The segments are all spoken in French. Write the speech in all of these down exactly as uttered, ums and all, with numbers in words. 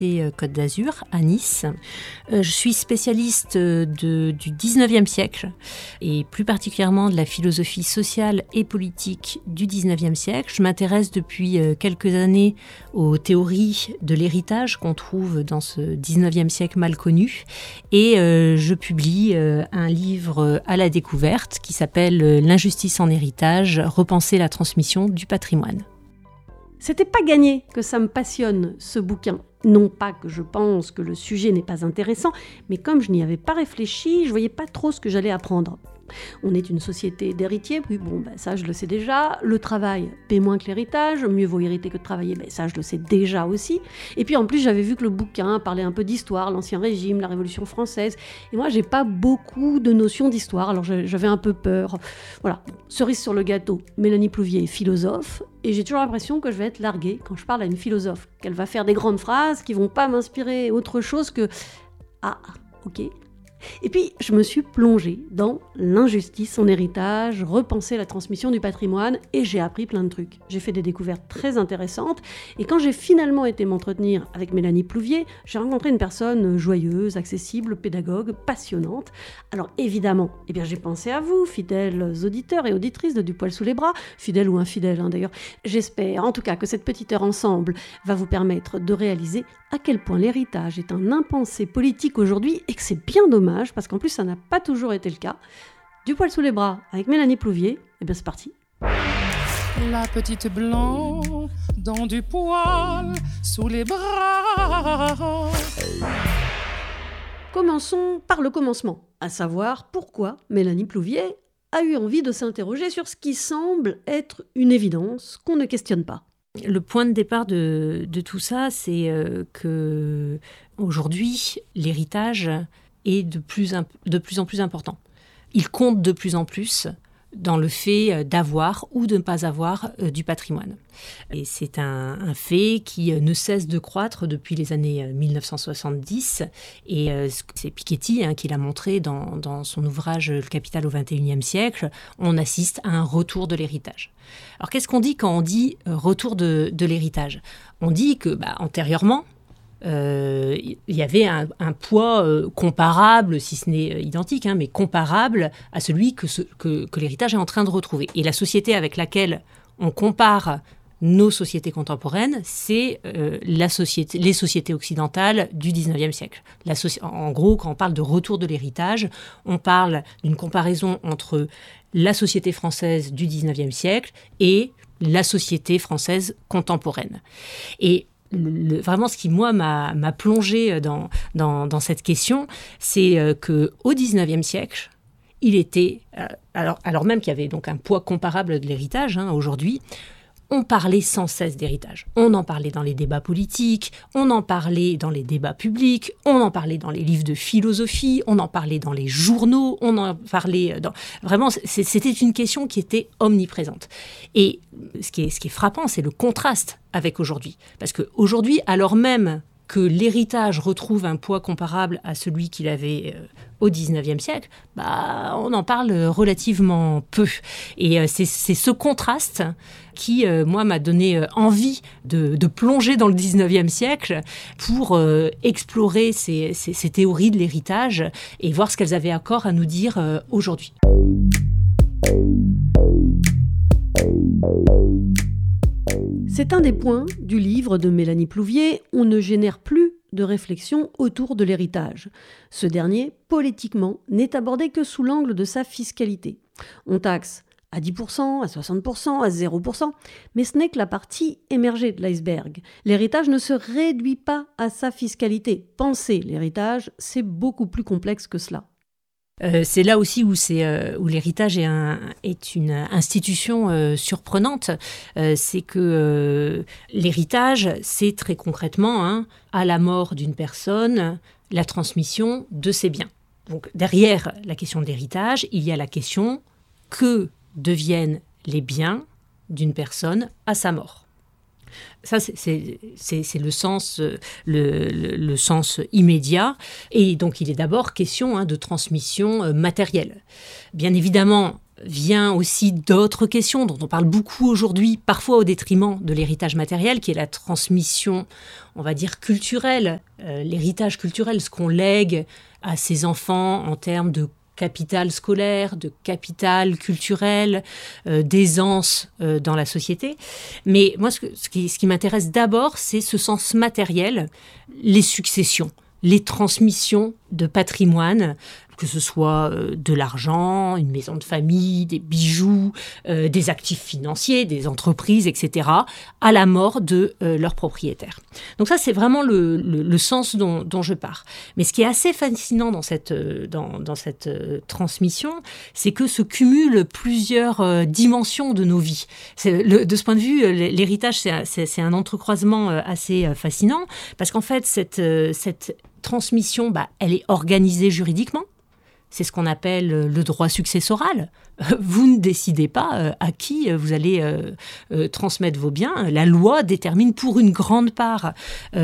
et Côte d'Azur, à Nice. Euh, je suis spécialiste de, du dix-neuvième siècle, et plus particulièrement de la philosophie sociale et politique du dix-neuvième siècle. Je m'intéresse depuis quelques années aux théories de l'héritage qu'on trouve dans ce dix-neuvième siècle mal connu, et euh, je publie euh, un livre à la découverte qui s'appelle « L'injustice en héritage, repenser la transmission du patrimoine ». C'était pas gagné que ça me passionne, ce bouquin. Non pas que je pense que le sujet n'est pas intéressant, mais comme je n'y avais pas réfléchi, je voyais pas trop ce que j'allais apprendre. On est une société d'héritiers, oui, bon, ben ça je le sais déjà. Le travail paie moins que l'héritage, mieux vaut hériter que de travailler, ben ça je le sais déjà aussi. Et puis en plus j'avais vu que le bouquin parlait un peu d'histoire, l'Ancien Régime, la Révolution française. Et moi j'ai pas beaucoup de notions d'histoire, alors j'avais un peu peur. Voilà, cerise sur le gâteau, Mélanie Plouvier est philosophe, et j'ai toujours l'impression que je vais être larguée quand je parle à une philosophe, qu'elle va faire des grandes phrases qui vont pas m'inspirer autre chose que « Ah, ok ». Et puis, je me suis plongée dans l'injustice en héritage, repenser la transmission du patrimoine, et j'ai appris plein de trucs. J'ai fait des découvertes très intéressantes, et quand j'ai finalement été m'entretenir avec Mélanie Plouvier, j'ai rencontré une personne joyeuse, accessible, pédagogue, passionnante. Alors évidemment, eh bien, j'ai pensé à vous, fidèles auditeurs et auditrices de Du poil sous les bras, fidèles ou infidèles hein, d'ailleurs. J'espère en tout cas que cette petite heure ensemble va vous permettre de réaliser à quel point l'héritage est un impensé politique aujourd'hui, et que c'est bien dommage, parce qu'en plus ça n'a pas toujours été le cas. Du poil sous les bras avec Mélanie Plouvier, et bien c'est parti. La petite blanc dans du poil sous les bras. Commençons par le commencement, à savoir pourquoi Mélanie Plouvier a eu envie de s'interroger sur ce qui semble être une évidence qu'on ne questionne pas. Le point de départ de, de tout ça, c'est euh, que aujourd'hui, l'héritage est de plus, imp- de plus en plus important. Il compte de plus en plus dans le fait d'avoir ou de ne pas avoir euh, du patrimoine. Et c'est un, un fait qui ne cesse de croître depuis les années dix-neuf cent soixante-dix. Et euh, c'est Piketty hein, qui l'a montré dans, dans son ouvrage « Le Capital au vingt et unième siècle ». On assiste à un retour de l'héritage. Alors qu'est-ce qu'on dit quand on dit euh, retour de, de l'héritage ? On dit que bah, antérieurement, il euh, y avait un, un poids euh, comparable, si ce n'est identique, hein, mais comparable à celui que, ce, que, que l'héritage est en train de retrouver. Et la société avec laquelle on compare nos sociétés contemporaines, c'est euh, la société, les sociétés occidentales du dix-neuvième siècle. La soci- en gros, quand on parle de retour de l'héritage, on parle d'une comparaison entre la société française du dix-neuvième siècle et la société française contemporaine. Et Le, vraiment, ce qui, moi, m'a, m'a plongé dans, dans, dans cette question, c'est euh, qu'au dix-neuvième siècle, il était, euh, alors, alors même qu'il y avait donc un poids comparable de l'héritage hein, aujourd'hui, on parlait sans cesse d'héritage. On en parlait dans les débats politiques, on en parlait dans les débats publics, on en parlait dans les livres de philosophie, on en parlait dans les journaux, on en parlait dans... Vraiment, c'est, c'était une question qui était omniprésente. Et ce qui est, ce qui est frappant, c'est le contraste avec aujourd'hui. Parce qu'aujourd'hui, alors même que l'héritage retrouve un poids comparable à celui qu'il avait euh, au dix-neuvième siècle, bah, on en parle relativement peu. Et euh, c'est, c'est ce contraste qui, euh, moi, m'a donné euh, envie de, de plonger dans le dix-neuvième siècle pour euh, explorer ces, ces, ces théories de l'héritage et voir ce qu'elles avaient encore à nous dire euh, aujourd'hui. C'est un des points du livre de Mélanie Plouvier « On ne génère plus de réflexion autour de l'héritage ». Ce dernier, politiquement, n'est abordé que sous l'angle de sa fiscalité. On taxe à dix pour cent, à soixante pour cent, à zéro pour cent, mais ce n'est que la partie émergée de l'iceberg. L'héritage ne se réduit pas à sa fiscalité. Penser l'héritage, c'est beaucoup plus complexe que cela. Euh, c'est là aussi où, c'est, euh, où l'héritage est, un, est une institution euh, surprenante. Euh, c'est que euh, l'héritage, c'est très concrètement, hein, à la mort d'une personne, la transmission de ses biens. Donc derrière la question de l'héritage, il y a la question que deviennent les biens d'une personne à sa mort. Ça, c'est, c'est, c'est, c'est le, sens, le, le, le sens immédiat. Et donc, il est d'abord question hein, de transmission euh, matérielle. Bien évidemment, vient aussi d'autres questions dont on parle beaucoup aujourd'hui, parfois au détriment de l'héritage matériel, qui est la transmission, on va dire, culturelle, euh, l'héritage culturel, ce qu'on lègue à ses enfants en termes de capital scolaire, de capital culturel, euh, d'aisance euh, dans la société. Mais moi, ce, que, ce qui, ce qui m'intéresse d'abord, c'est ce sens matériel, les successions, les transmissions de patrimoine, que ce soit euh, de l'argent, une maison de famille, des bijoux, euh, des actifs financiers, des entreprises, et cetera, à la mort de euh, leurs propriétaires. Donc ça, c'est vraiment le, le, le sens dont, dont je pars. Mais ce qui est assez fascinant dans cette, euh, dans, dans cette euh, transmission, c'est que se cumulent plusieurs euh, dimensions de nos vies. C'est, le, de ce point de vue, l'héritage, c'est, c'est, c'est un entrecroisement euh, assez euh, fascinant, parce qu'en fait, cette, euh, cette transmission, bah, elle est organisée juridiquement. C'est ce qu'on appelle le droit successoral. Vous ne décidez pas à qui vous allez transmettre vos biens. La loi détermine pour une grande part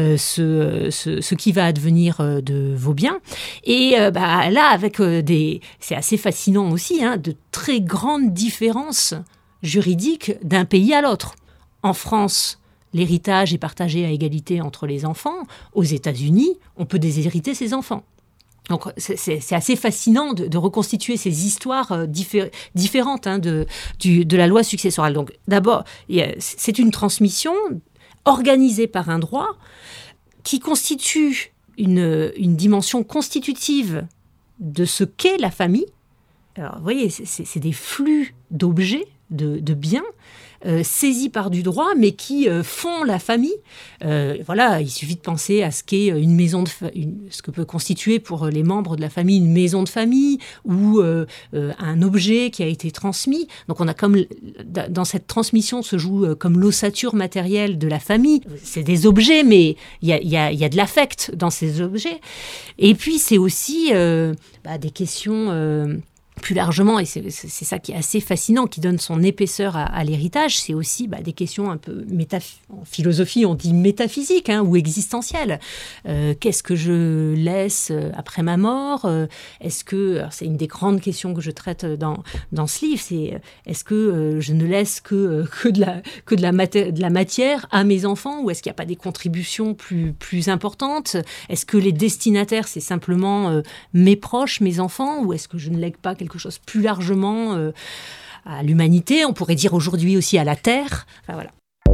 ce, ce, ce qui va advenir de vos biens. Et bah, là, avec des... C'est assez fascinant aussi, hein, de très grandes différences juridiques d'un pays à l'autre. En France, l'héritage est partagé à égalité entre les enfants. Aux États-Unis, on peut déshériter ses enfants. Donc, c'est, c'est, c'est assez fascinant de, de reconstituer ces histoires euh, diffé- différentes hein, de, du, de la loi successorale. Donc, d'abord, a, c'est une transmission organisée par un droit qui constitue une, une dimension constitutive de ce qu'est la famille. Alors, vous voyez, c'est, c'est, c'est des flux d'objets, de, de biens, Euh, saisis par du droit, mais qui euh, font la famille. Euh, voilà, il suffit de penser à ce qu'est une maison de fa- une, ce que peut constituer pour les membres de la famille une maison de famille ou euh, euh, un objet qui a été transmis. Donc on a comme dans cette transmission se joue euh, comme l'ossature matérielle de la famille. C'est des objets, mais il y a, y a, y a de l'affect dans ces objets. Et puis c'est aussi euh, bah, des questions. Euh, Plus largement, et c'est, c'est ça qui est assez fascinant, qui donne son épaisseur à, à l'héritage, c'est aussi bah, des questions un peu métaph- en philosophie, on dit métaphysiques hein, ou existentielles. Euh, qu'est-ce que je laisse après ma mort ? euh, Est-ce que, alors c'est une des grandes questions que je traite dans, dans ce livre, c'est est-ce que euh, je ne laisse que, euh, que, de, la, que de, la maté- de la matière à mes enfants, ou est-ce qu'il n'y a pas des contributions plus, plus importantes ? Est-ce que les destinataires, c'est simplement euh, mes proches, mes enfants, ou est-ce que je ne lègue pas quelque chose plus largement euh, à l'humanité, on pourrait dire aujourd'hui aussi à la Terre. Enfin, voilà.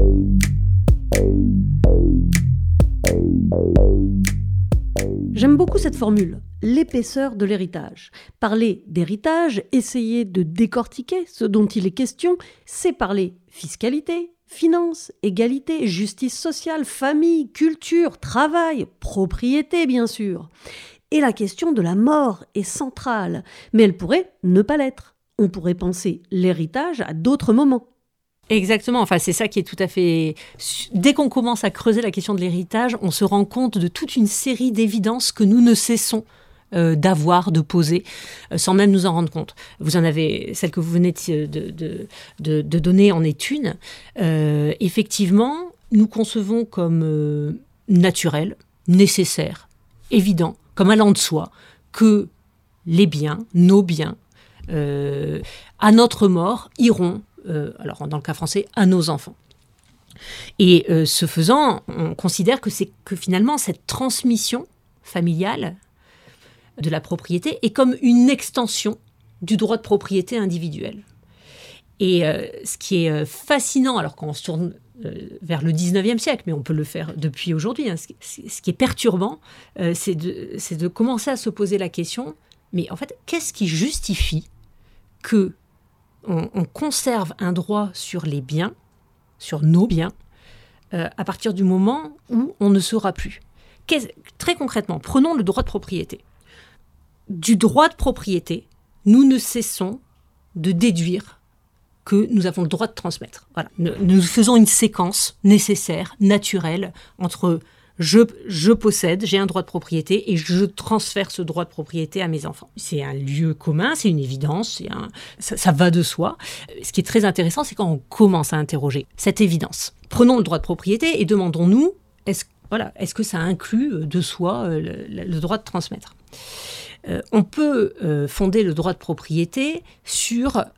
J'aime beaucoup cette formule, l'épaisseur de l'héritage. Parler d'héritage, essayer de décortiquer ce dont il est question, c'est parler fiscalité, finances, égalité, justice sociale, famille, culture, travail, propriété bien sûr. Et la question de la mort est centrale, mais elle pourrait ne pas l'être. On pourrait penser l'héritage à d'autres moments. Exactement, enfin c'est ça qui est tout à fait... Dès qu'on commence à creuser la question de l'héritage, on se rend compte de toute une série d'évidences que nous ne cessons euh, d'avoir, de poser, euh, sans même nous en rendre compte. Vous en avez, celle que vous venez de, de, de, de donner en est une. Euh, effectivement, nous concevons comme euh, naturel, nécessaire, évident, comme allant de soi, que les biens, nos biens, euh, à notre mort, iront, euh, alors dans le cas français, à nos enfants. Et euh, ce faisant, on considère que, c'est, que finalement, cette transmission familiale de la propriété est comme une extension du droit de propriété individuel. Et euh, ce qui est fascinant, alors quand on se tourne euh, vers le dix-neuvième siècle, mais on peut le faire depuis aujourd'hui, hein, ce, ce qui est perturbant, euh, c'est, de, c'est de commencer à se poser la question, mais en fait, qu'est-ce qui justifie que on, on conserve un droit sur les biens, sur nos biens, euh, à partir du moment où on ne sera plus ? Qu'est-ce, très concrètement, prenons le droit de propriété. Du droit de propriété, nous ne cessons de déduire que nous avons le droit de transmettre. Voilà. Nous faisons une séquence nécessaire, naturelle, entre je, je possède, j'ai un droit de propriété et je transfère ce droit de propriété à mes enfants. C'est un lieu commun, c'est une évidence, c'est un, ça, ça va de soi. Ce qui est très intéressant, c'est quand on commence à interroger cette évidence. Prenons le droit de propriété et demandons-nous, est-ce, voilà, est-ce que ça inclut de soi le, le droit de transmettre ? Euh, on peut euh, fonder le droit de propriété sur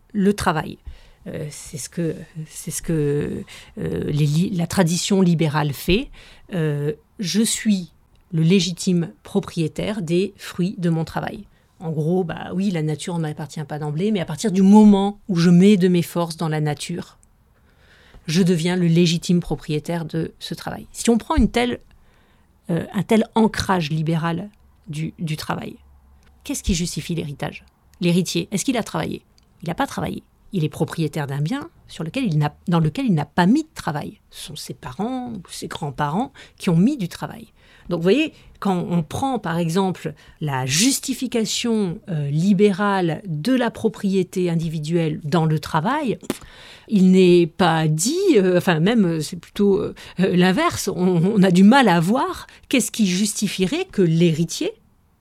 le travail. Euh, c'est ce que, c'est ce que euh, les, la tradition libérale fait. Euh, je suis le légitime propriétaire des fruits de mon travail. En gros, bah oui, la nature ne m'appartient pas d'emblée, mais à partir du moment où je mets de mes forces dans la nature, je deviens le légitime propriétaire de ce travail. Si on prend une telle, euh, un tel ancrage libéral du, du travail, qu'est-ce qui justifie l'héritage ? L'héritier, est-ce qu'il a travaillé ? Il n'a pas travaillé. Il est propriétaire d'un bien sur lequel il n'a, dans lequel il n'a pas mis de travail. Ce sont ses parents ou ses grands-parents qui ont mis du travail. Donc vous voyez, quand on prend par exemple la justification euh, libérale de la propriété individuelle dans le travail, il n'est pas dit, euh, enfin même c'est plutôt euh, l'inverse, on, on a du mal à voir qu'est-ce qui justifierait que l'héritier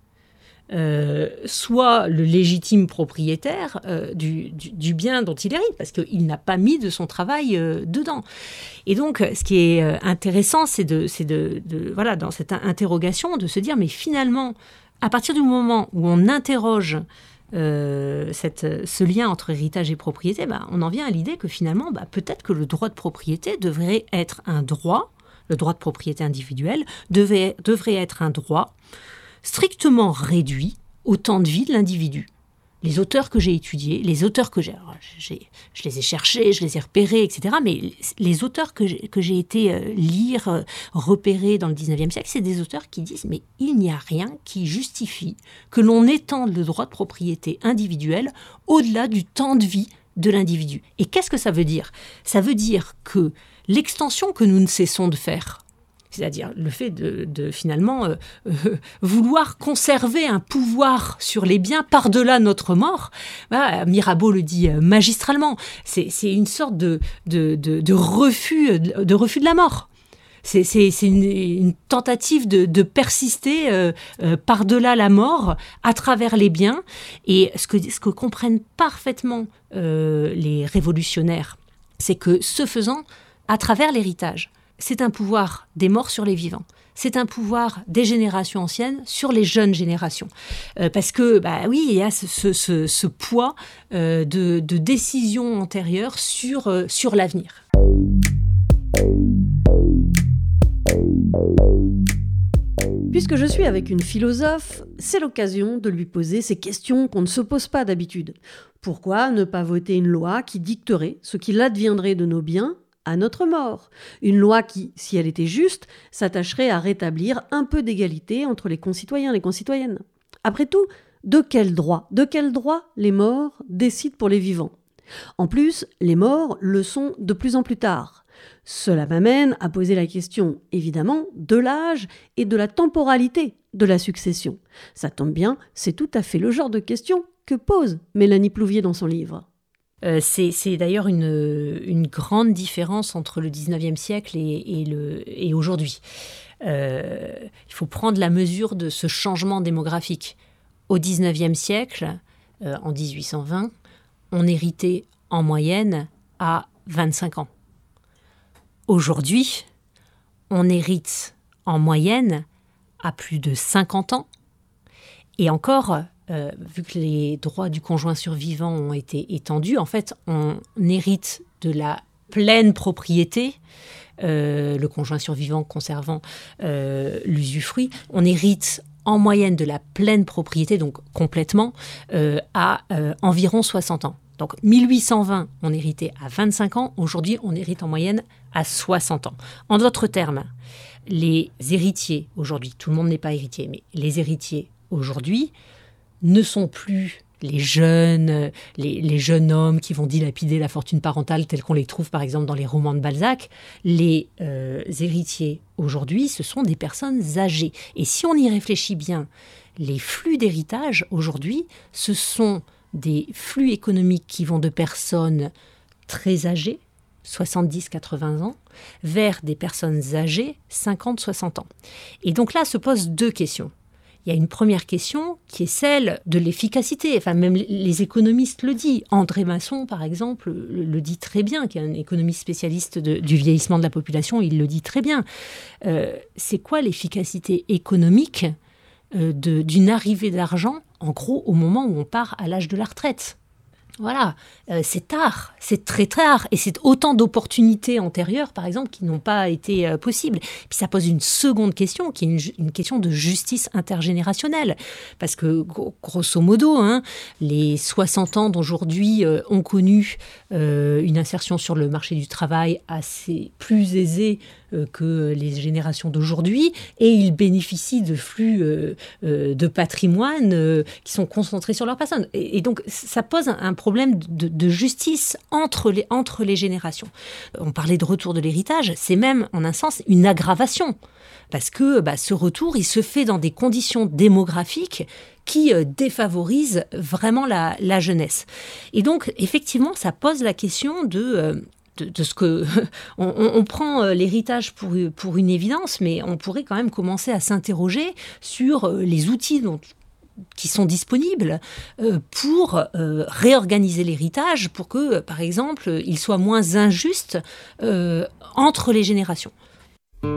Euh, soit le légitime propriétaire euh, du, du, du bien dont il hérite, parce qu'il n'a pas mis de son travail euh, dedans. Et donc, ce qui est euh, intéressant, c'est, de, c'est de, de, voilà, dans cette interrogation, de se dire, mais finalement, à partir du moment où on interroge euh, cette, ce lien entre héritage et propriété, bah, on en vient à l'idée que finalement, bah, peut-être que le droit de propriété devrait être un droit, le droit de propriété individuelle devait, devrait être un droit strictement réduit au temps de vie de l'individu. Les auteurs que j'ai étudiés, les auteurs que j'ai, j'ai... Je les ai cherchés, je les ai repérés, et cetera. Mais les auteurs que j'ai, que j'ai été euh, lire, euh, repérer dans le dix-neuvième siècle, c'est des auteurs qui disent « mais il n'y a rien qui justifie que l'on étende le droit de propriété individuelle au-delà du temps de vie de l'individu ». Et qu'est-ce que ça veut dire ? Ça veut dire que l'extension que nous ne cessons de faire, c'est-à-dire le fait de, de finalement euh, euh, vouloir conserver un pouvoir sur les biens par-delà notre mort. Bah, Mirabeau le dit euh, magistralement. C'est, c'est une sorte de, de, de, de, refus, de refus de la mort. C'est, c'est, c'est une, une tentative de, de persister euh, euh, par-delà la mort, à travers les biens. Et ce que, ce que comprennent parfaitement euh, les révolutionnaires, c'est que ce faisant, à travers l'héritage, c'est un pouvoir des morts sur les vivants. C'est un pouvoir des générations anciennes sur les jeunes générations. Euh, parce que, bah oui, il y a ce, ce, ce, ce poids euh, de, de décisions antérieures sur, euh, sur l'avenir. Puisque je suis avec une philosophe, c'est l'occasion de lui poser ces questions qu'on ne se pose pas d'habitude. Pourquoi ne pas voter une loi qui dicterait ce qu'il adviendrait de nos biens à notre mort? Une loi qui, si elle était juste, s'attacherait à rétablir un peu d'égalité entre les concitoyens et les concitoyennes. Après tout, de quel droit, de quel droit les morts décident pour les vivants? En plus, les morts le sont de plus en plus tard. Cela m'amène à poser la question, évidemment, de l'âge et de la temporalité de la succession. Ça tombe bien, c'est tout à fait le genre de question que pose Mélanie Plouvier dans son livre. Euh, c'est, c'est d'ailleurs une, une grande différence entre le dix-neuvième siècle et, et, le, et aujourd'hui. Euh, il faut prendre la mesure de ce changement démographique. Au dix-neuvième siècle, euh, en dix-huit cent vingt, on héritait en moyenne à vingt-cinq ans. Aujourd'hui, on hérite en moyenne à plus de cinquante ans. Et encore, euh, vu que les droits du conjoint survivant ont été étendus, en fait, on hérite de la pleine propriété, euh, le conjoint survivant conservant euh, l'usufruit. On hérite en moyenne de la pleine propriété, donc complètement, euh, à euh, environ soixante ans. Donc mille huit cent vingt, on héritait à vingt-cinq ans. Aujourd'hui, on hérite en moyenne à soixante ans. En d'autres termes, les héritiers aujourd'hui, tout le monde n'est pas héritier, mais les héritiers aujourd'hui ne sont plus les jeunes, les, les jeunes hommes qui vont dilapider la fortune parentale telle qu'on les trouve par exemple dans les romans de Balzac. Les euh, héritiers aujourd'hui, ce sont des personnes âgées. Et si on y réfléchit bien, les flux d'héritage aujourd'hui, ce sont des flux économiques qui vont de personnes très âgées, soixante-dix à quatre-vingts ans, vers des personnes âgées, cinquante à soixante ans. Et donc là se posent deux questions. Il y a une première question qui est celle de l'efficacité. Enfin, même les économistes le disent. André Masson, par exemple, le, le dit très bien, qui est un économiste spécialiste de, du vieillissement de la population, il le dit très bien. Euh, c'est quoi l'efficacité économique euh, de, d'une arrivée d'argent, en gros, au moment où on part à l'âge de la retraite ? Voilà, euh, c'est tard, c'est très tard, et c'est autant d'opportunités antérieures, par exemple, qui n'ont pas été euh, possibles. Puis ça pose une seconde question, qui est une, une question de justice intergénérationnelle, parce que grosso modo, hein, les soixante ans d'aujourd'hui euh, ont connu euh, une insertion sur le marché du travail assez plus aisée euh, que les générations d'aujourd'hui, et ils bénéficient de flux euh, euh, de patrimoine euh, qui sont concentrés sur leur personne. Et, et donc ça pose un, un problème problème de, de justice entre les, entre les générations. On parlait de retour de l'héritage, c'est même en un sens une aggravation, parce que bah, ce retour, il se fait dans des conditions démographiques qui euh, défavorisent vraiment la, la jeunesse. Et donc, effectivement, ça pose la question de... Euh, De, de ce que on, on prend l'héritage pour, pour une évidence, mais on pourrait quand même commencer à s'interroger sur les outils dont qui sont disponibles euh, pour euh, réorganiser l'héritage, pour que, par exemple, il soit moins injuste euh, entre les générations.